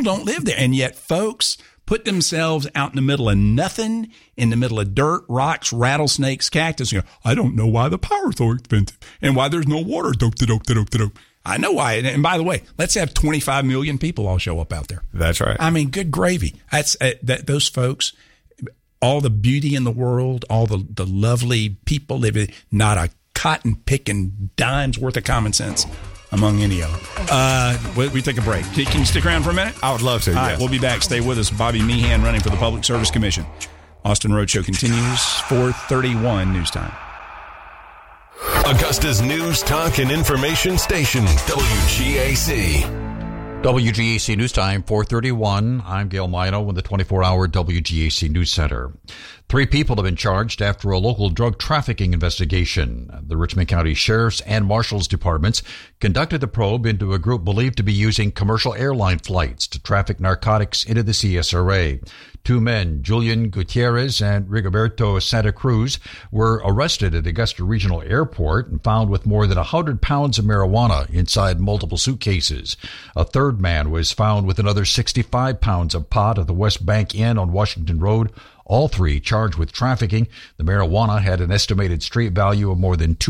don't live there. And yet folks put themselves out in the middle of nothing, in the middle of dirt, rocks, rattlesnakes, cactus. You know, I don't know why the power's so expensive and why there's no water. I know why. And by the way, let's have 25 million people all show up out there. That's right. I mean, good gravy. That's those folks, all the beauty in the world, all the lovely people living, not a cotton picking dime's worth of common sense among any of them. We take a break. Can you stick around for a minute? I would love to. All right, we'll be back. Stay with us. Bobby Meehan running for the Public Service Commission. Austin Roadshow continues. 4:31 news time. Augusta's news, talk, and information station, WGAC. WGAC News Time, 4:31. I'm Gail Mino with the 24-hour WGAC News Center. 3 people have been charged after a local drug trafficking investigation. The Richmond County Sheriff's and Marshal's Departments conducted the probe into a group believed to be using commercial airline flights to traffic narcotics into the CSRA. 2 men, Julian Gutierrez and Rigoberto Santa Cruz, were arrested at Augusta Regional Airport and found with more than 100 pounds of marijuana inside multiple suitcases. A third man was found with another 65 pounds of pot at the West Bank Inn on Washington Road. All 3 charged with trafficking. The marijuana had an estimated street value of more than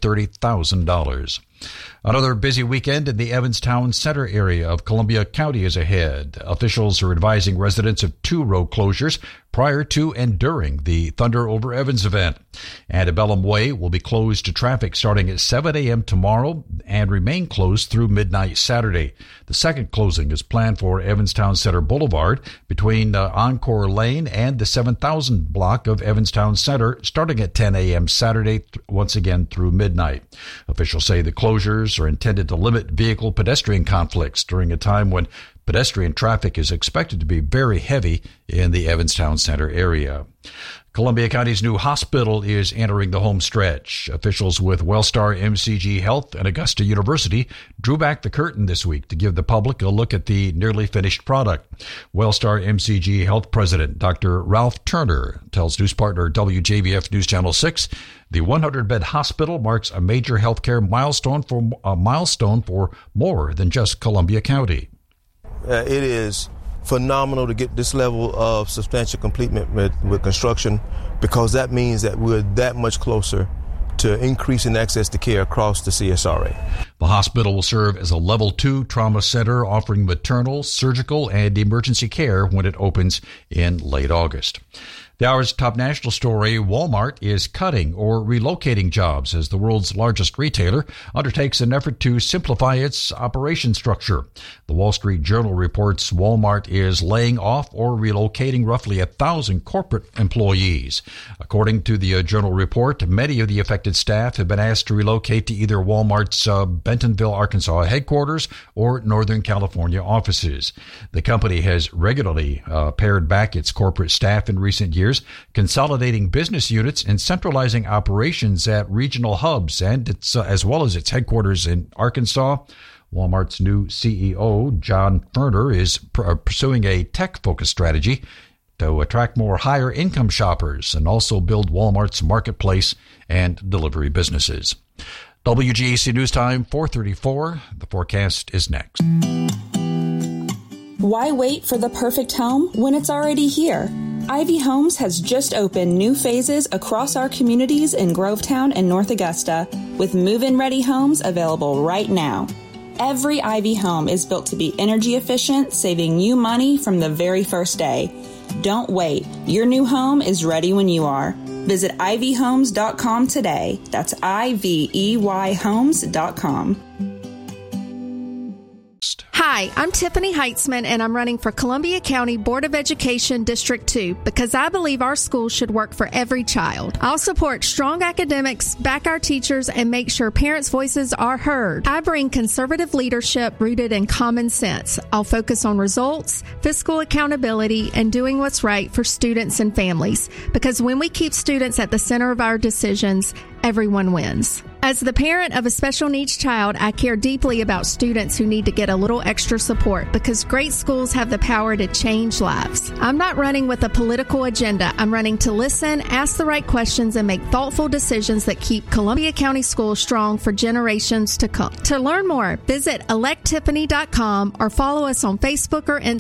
$230,000. Another busy weekend in the Evanstown Center area of Columbia County is ahead. Officials are advising residents of 2 road closures prior to and during the Thunder Over Evans event. Antebellum Way will be closed to traffic starting at 7 a.m. tomorrow and remain closed through midnight Saturday. The second closing is planned for Evanstown Center Boulevard between Encore Lane and the 7000 block of Evanstown Center starting at 10 a.m. Saturday, once again through midnight. Officials say the closures are intended to limit vehicle-pedestrian conflicts during a time when pedestrian traffic is expected to be very heavy in the Evanstown Center area. Columbia County's new hospital is entering the home stretch. Officials with Wellstar MCG Health and Augusta University drew back the curtain this week to give the public a look at the nearly finished product. Wellstar MCG Health President Dr. Ralph Turner tells news partner WJBF News Channel 6 the 100-bed hospital marks a major healthcare milestone for more than just Columbia County. It is phenomenal to get this level of substantial completion with construction, because that means that we're that much closer to increasing access to care across the CSRA. The hospital will serve as a level 2 trauma center offering maternal, surgical, and emergency care when it opens in late August. The hour's top national story, Walmart is cutting or relocating jobs as the world's largest retailer undertakes an effort to simplify its operation structure. The Wall Street Journal reports Walmart is laying off or relocating roughly 1,000 corporate employees. According to the Journal report, many of the affected staff have been asked to relocate to either Walmart's Bentonville, Arkansas headquarters or Northern California offices. The company has regularly pared back its corporate staff in recent years, consolidating business units and centralizing operations at regional hubs and as well as its headquarters in Arkansas. Walmart's new CEO, John Furner, is pursuing a tech-focused strategy to attract more higher-income shoppers and also build Walmart's marketplace and delivery businesses. WGAC News Time, 4:34. The forecast is next. Why wait for the perfect home when it's already here? Ivy Homes has just opened new phases across our communities in Grovetown and North Augusta, with move-in ready homes available right now. Every Ivy home is built to be energy efficient, saving you money from the very first day. Don't wait. Your new home is ready when you are. Visit ivyhomes.com today. That's IVEYhomes.com. Hi, I'm Tiffany Heitzman, and I'm running for Columbia County Board of Education District 2 because I believe our schools should work for every child. I'll support strong academics, back our teachers, and make sure parents' voices are heard. I bring conservative leadership rooted in common sense. I'll focus on results, fiscal accountability, and doing what's right for students and families, because when we keep students at the center of our decisions, everyone wins. As the parent of a special needs child, I care deeply about students who need to get a little extra support because great schools have the power to change lives. I'm not running with a political agenda. I'm running to listen, ask the right questions, and make thoughtful decisions that keep Columbia County schools strong for generations to come. To learn more, visit electtiffany.com or follow us on Facebook or Instagram.